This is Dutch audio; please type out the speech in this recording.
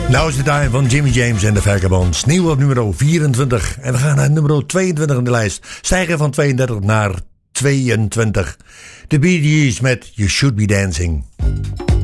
Nou is de time van Jimmy James en de Vagabonds. Nieuw op nummer 24. En we gaan naar nummer 22 in de lijst. Stijgen van 32 naar 22. De Bee Gees met You Should Be Dancing.